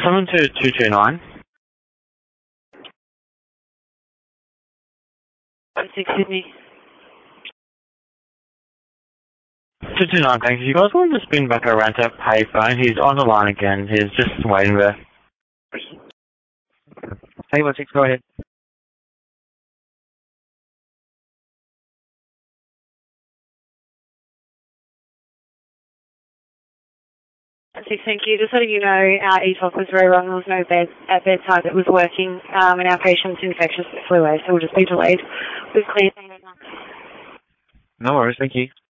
72229. Excuse me. 229, thanks. You guys want to spin back around to payphone? He's on the line again. He's just waiting there. Hey, 16, go ahead. Thank you. Just letting you know, our ETOF was very wrong. There was no bed at bedside that was working, and our patient's infectious with flu A, so we'll just be delayed with cleaning. No worries, thank you.